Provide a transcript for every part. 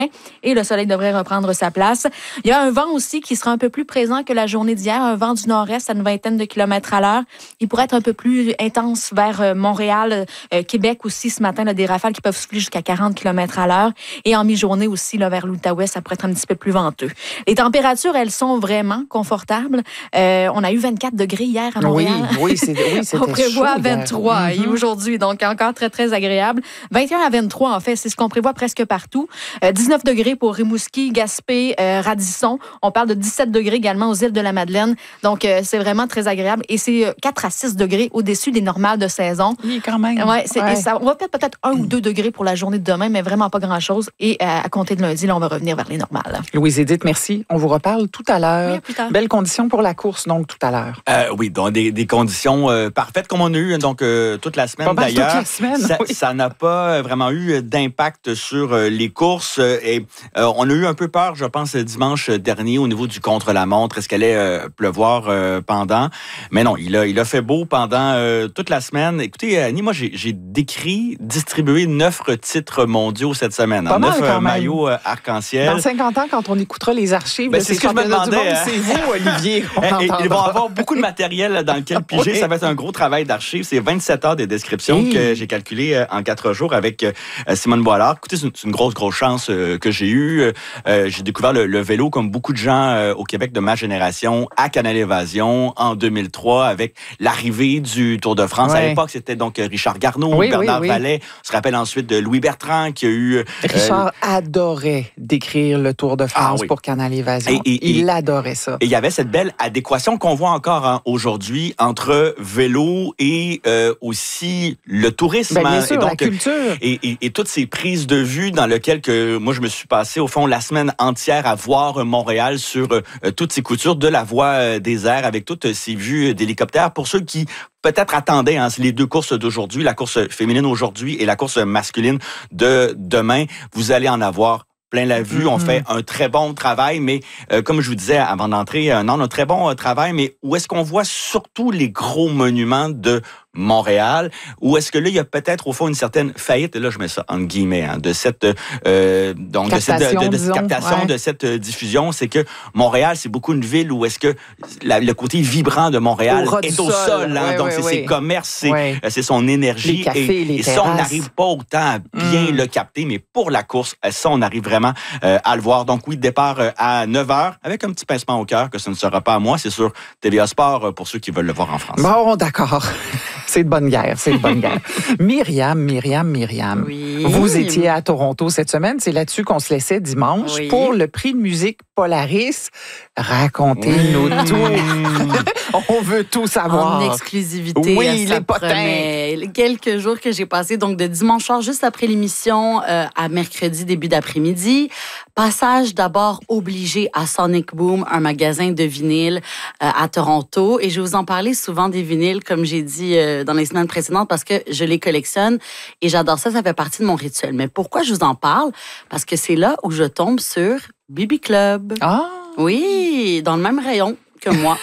et le soleil devrait reprendre sa place. Il y a un vent aussi qui sera un peu plus présent que la journée d'hier, un vent du nord-est à une vingtaine de kilomètres à l'heure. Il pourrait être un peu plus intense vers Montréal, Québec aussi ce matin, là, des rafales qui peuvent souffler jusqu'à 40 kilomètres à l'heure. Et en mi-journée aussi, là, vers l'Outaouais, ça pourrait être un petit peu plus venteux. Les températures, elles sont vraiment confortables. On a eu 24 degrés hier à Montréal. Oui, c'était On prévoit chaud, 23 aujourd'hui, donc encore très, très agréable. 21 à 23, en fait, c'est ce qu'on prévoit presque partout. 19 degrés pour Rimouski, Gaspé, Radisson. On parle de 17 degrés également aux îles de la Madeleine. Donc, c'est vraiment très agréable. Et c'est 4 à 6 degrés au-dessus des normales de saison. Oui, quand même. Ouais. Et ça, on va perdre peut-être 1 ou 2 degrés pour la journée de demain, mais vraiment pas grand-chose. Et à compter de lundi, là, on va revenir vers les normales. Louise-Édith, merci. On vous reparle tout à l'heure. Oui, plus tard. Belles conditions pour la course, donc, tout à l'heure. Oui, donc des conditions parfaites comme on a eu donc toute la semaine d'ailleurs. Toute la semaine, ça n'a pas vraiment eu d'impact sur les courses. Et on a eu un peu peur, je pense, dimanche dernier au niveau du contre-la-montre. Est-ce qu'elle allait pleuvoir pendant? Mais non, il a fait beau pendant toute la semaine. Écoutez, Annie, moi, j'ai distribué 9 titres mondiaux cette semaine. Pas mal, 9 maillots arc-en-ciel. Dans 50 ans, quand on écouterait les archives, c'est ce que je me demandais. C'est vous, Olivier. Ils vont avoir beaucoup de matériel dans lequel piger. Ça va être un gros travail d'archives. C'est 27 heures de description que j'ai calculé en 4 jours avec Simone Boilard. Écoutez, c'est une grosse chance que j'ai eue. J'ai découvert le vélo, comme beaucoup de gens au Québec de ma génération, à Canal Évasion en 2003, avec l'arrivée du Tour de France. À l'époque, c'était donc Richard Garneau, Bernard Vallet. On se rappelle ensuite de Louis Bertrand qui a eu... Richard adorait décrire le Tour de France pour Canal Évasion. Il adorait ça. Et il y avait cette belle adéquation qu'on voit encore aujourd'hui entre vélo et aussi le tourisme. Bien sûr, et donc, la culture. Et toutes ces prises de vue dans lesquelles moi, je me suis passé, au fond, la semaine entière à voir Montréal sur toutes ces coutures de la voie des airs, avec toutes ces vues d'hélicoptères. Pour ceux qui peut-être attendaient les 2 courses d'aujourd'hui, la course féminine aujourd'hui et la course masculine de demain, vous allez en avoir plein la vue. On fait un très bon travail, mais comme je vous disais avant d'entrer, un très bon travail, mais où est-ce qu'on voit surtout les gros monuments de Montréal, ou est-ce que là, il y a peut-être au fond une certaine faillite, et là je mets ça entre guillemets, de cette captation, de cette diffusion, c'est que Montréal, c'est beaucoup une ville où est-ce que le côté vibrant de Montréal est au sol. Donc c'est ses commerces, c'est son énergie. Les cafés, les ça, on n'arrive pas autant à bien le capter, mais pour la course, ça, on arrive vraiment à le voir. Donc oui, départ à 9h, avec un petit pincement au cœur que ce ne sera pas à moi, c'est sur TVA Sport pour ceux qui veulent le voir en France. Bon, d'accord. C'est de bonne guerre, Myriam. Oui. Vous étiez à Toronto cette semaine. C'est là-dessus qu'on se laissait dimanche pour le prix de musique Polaris. Racontez-nous tout. On veut tout savoir. En exclusivité. Oui, les potins. Quelques jours que j'ai passé, donc de dimanche soir, juste après l'émission, à mercredi, début d'après-midi. Passage d'abord obligé à Sonic Boom, un magasin de vinyles à Toronto. Et je vais vous en parler souvent des vinyles, comme j'ai dit dans les semaines précédentes, parce que je les collectionne et j'adore ça. Ça fait partie de mon rituel. Mais pourquoi je vous en parle? Parce que c'est là où je tombe sur BB Club. Ah! Oui, dans le même rayon que moi.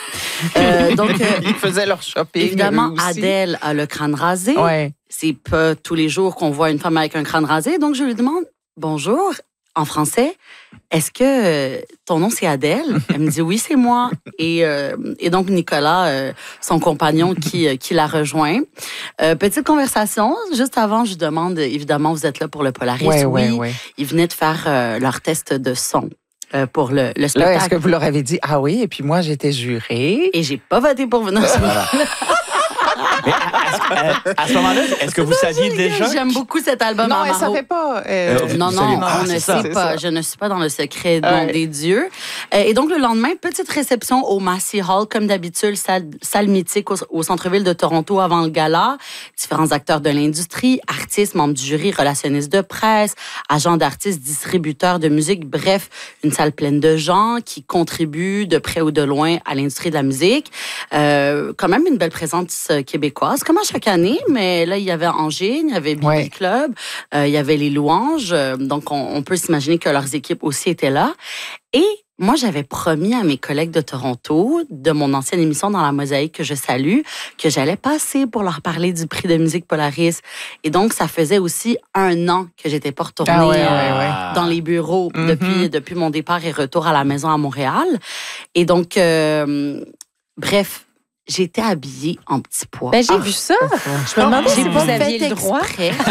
Ils faisaient leur shopping. Évidemment, Adèle a le crâne rasé. Ouais. C'est pas tous les jours qu'on voit une femme avec un crâne rasé. Donc, je lui demande, bonjour, en français, est-ce que ton nom, c'est Adèle? Elle me dit, oui, c'est moi. Et donc, Nicolas, son compagnon qui la rejoint. Petite conversation. Juste avant, je demande, évidemment, vous êtes là pour le Polaris? Oui. Ils venaient de faire leur test de son. Pour le spectacle. Là, est-ce que vous leur avez dit, ah oui, et puis moi, j'étais jurée. Et j'ai pas voté pour venir sur Mais à ce moment-là, est-ce que vous saviez déjà? J'aime beaucoup cet album. Non, elle ne savait pas. Non, on ne sait pas. Je ne suis pas dans le secret des dieux. Et donc, le lendemain, petite réception au Massey Hall, comme d'habitude, salle mythique au centre-ville de Toronto avant le gala. Différents acteurs de l'industrie, artistes, membres du jury, relationnistes de presse, agents d'artistes, distributeurs de musique. Bref, une salle pleine de gens qui contribuent de près ou de loin à l'industrie de la musique. Quand même une belle présence québécoise, comme à chaque année, mais là, il y avait Angers, il y avait BB Club, il y avait les Louanges, donc on peut s'imaginer que leurs équipes aussi étaient là. Et Moi, j'avais promis à mes collègues de Toronto, de mon ancienne émission dans la Mosaïque que je salue, que j'allais passer pour leur parler du prix de musique Polaris. Et donc, ça faisait aussi 1 an que j'étais pas retournée dans les bureaux depuis mon départ et retour à la maison à Montréal. Et donc, bref, j'étais habillée en petit pois. Ben, j'ai vu ça. Je me demandais si vous aviez le droit.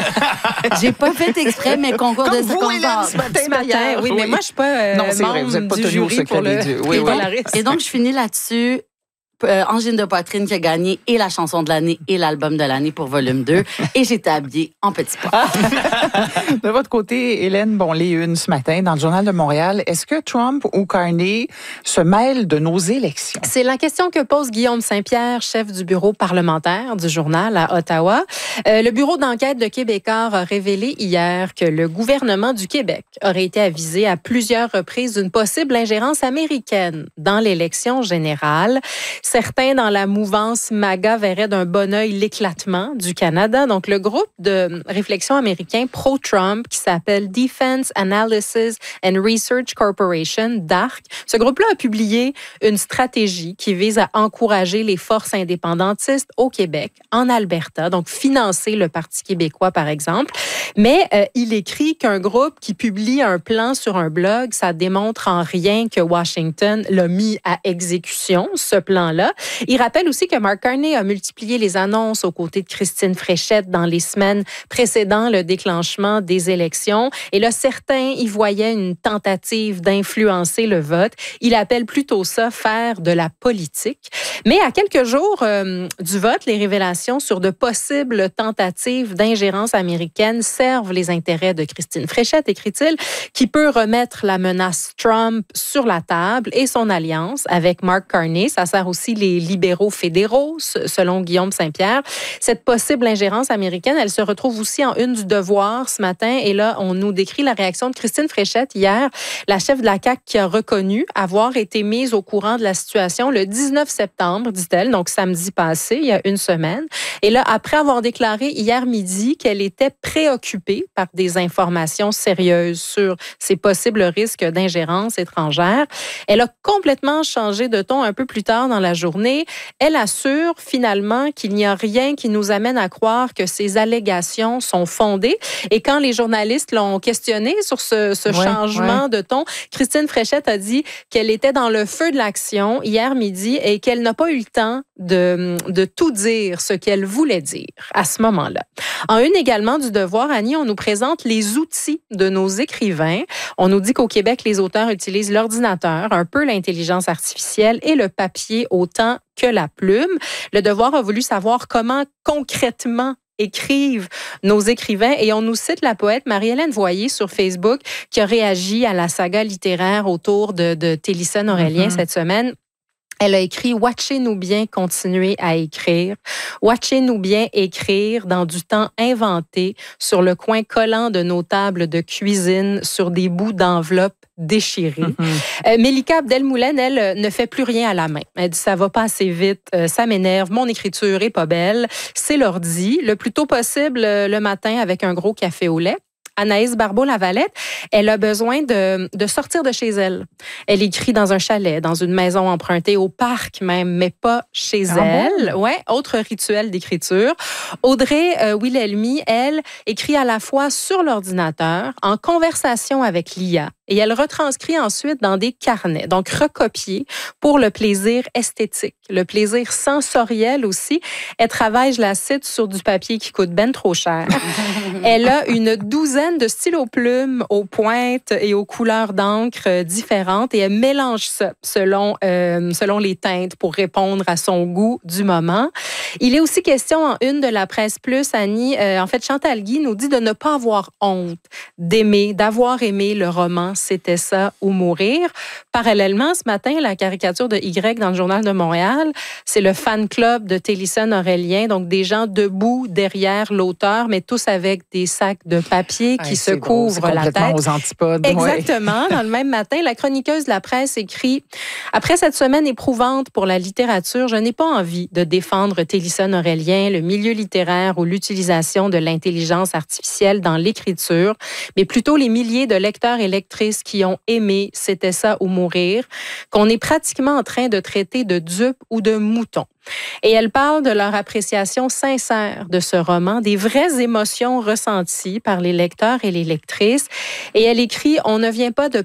J'ai pas fait exprès, mais concours comme de vous, Hélène, ce matin. Oui, mais moi, je suis pas non, c'est vrai, vous n'êtes pas tenu au secret des dieux. Et donc, je finis là-dessus. Angine de poitrine qui a gagné et la chanson de l'année et l'album de l'année pour volume 2. Et j'étais habillée en petit pois. De votre côté, Hélène, les unes ce matin dans le Journal de Montréal, est-ce que Trump ou Carney se mêlent de nos élections? C'est la question que pose Guillaume Saint-Pierre, chef du bureau parlementaire du journal à Ottawa. Le bureau d'enquête de Québécois a révélé hier que le gouvernement du Québec aurait été avisé à plusieurs reprises d'une possible ingérence américaine dans l'élection générale. Certains dans la mouvance MAGA verraient d'un bon œil l'éclatement du Canada. Donc, le groupe de réflexion américain pro-Trump qui s'appelle Defense Analysis and Research Corporation, DARC, ce groupe-là a publié une stratégie qui vise à encourager les forces indépendantistes au Québec, en Alberta, donc financer le Parti québécois, par exemple. Mais il écrit qu'un groupe qui publie un plan sur un blog, ça démontre en rien que Washington l'a mis à exécution, ce plan-là. Il rappelle aussi que Mark Carney a multiplié les annonces aux côtés de Christine Fréchette dans les semaines précédant le déclenchement des élections. Et là, certains y voyaient une tentative d'influencer le vote. Il appelle plutôt ça faire de la politique. Mais à quelques jours du vote, les révélations sur de possibles tentatives d'ingérence américaine servent les intérêts de Christine Fréchette, écrit-il, qui peut remettre la menace Trump sur la table et son alliance avec Mark Carney. Ça sert aussi les libéraux fédéraux, selon Guillaume Saint-Pierre. Cette possible ingérence américaine, elle se retrouve aussi en une du Devoir ce matin. Et là, on nous décrit la réaction de Christine Fréchette hier, la chef de la CAQ qui a reconnu avoir été mise au courant de la situation le 19 septembre, dit-elle, donc samedi passé, il y a 1 semaine. Et là, après avoir déclaré hier midi qu'elle était préoccupée par des informations sérieuses sur ces possibles risques d'ingérence étrangère, elle a complètement changé de ton un peu plus tard dans la journée. Elle assure finalement qu'il n'y a rien qui nous amène à croire que ces allégations sont fondées. Et quand les journalistes l'ont questionnée sur ce changement de ton, Christine Fréchette a dit qu'elle était dans le feu de l'action hier midi et qu'elle n'a pas eu le temps de tout dire ce qu'elle voulait dire à ce moment-là. En une également du Devoir, Annie, on nous présente les outils de nos écrivains. On nous dit qu'au Québec, les auteurs utilisent l'ordinateur, un peu l'intelligence artificielle et le papier autant que la plume. Le Devoir a voulu savoir comment concrètement écrivent nos écrivains. Et on nous cite la poète Marie-Hélène Voyer sur Facebook qui a réagi à la saga littéraire autour de Télissone Aurélien cette semaine. Elle a écrit « Watchez-nous bien continuer à écrire. Watchez-nous bien écrire dans du temps inventé sur le coin collant de nos tables de cuisine sur des bouts d'enveloppe déchirée. Mélika Abdelmoulène, elle, ne fait plus rien à la main. Elle dit, ça va pas assez vite, ça m'énerve, mon écriture est pas belle. C'est l'ordi, le plus tôt possible le matin avec un gros café au lait. Anaïs Barbeau-Lavalette, elle a besoin de sortir de chez elle. Elle écrit dans un chalet, dans une maison empruntée au parc même, mais pas chez elle. Bon? Ouais, autre rituel d'écriture. Audrey Wilhelmy, elle, écrit à la fois sur l'ordinateur, en conversation avec l'IA, et elle retranscrit ensuite dans des carnets, donc recopiés pour le plaisir esthétique, le plaisir sensoriel aussi. Elle travaille, je la cite, sur du papier qui coûte ben trop cher. Elle a une douzaine de stylos-plumes aux pointes et aux couleurs d'encre différentes et elle mélange ça selon les teintes pour répondre à son goût du moment. Il est aussi question en une de la Presse Plus, Annie, en fait, Chantal Guy nous dit de ne pas avoir honte d'aimer, d'avoir aimé le roman « C'était ça ou mourir ». Parallèlement, ce matin, la caricature de Y dans le Journal de Montréal, c'est le fan club de Télissone Aurélien, donc des gens debout derrière l'auteur, mais tous avec des sacs de papier qui se couvrent la tête. Aux antipodes. Exactement. Dans le même matin, la chroniqueuse de la presse écrit « Après cette semaine éprouvante pour la littérature, je n'ai pas envie de défendre Télissone Aurélien, le milieu littéraire ou l'utilisation de l'intelligence artificielle dans l'écriture, mais plutôt les milliers de lecteurs et lectrices lectrices qui ont aimé C'était ça ou mourir, qu'on est pratiquement en train de traiter de dupes ou de moutons. Et elle parle de leur appréciation sincère de ce roman, des vraies émotions ressenties par les lecteurs et les lectrices. Et elle écrit « On ne vient pas de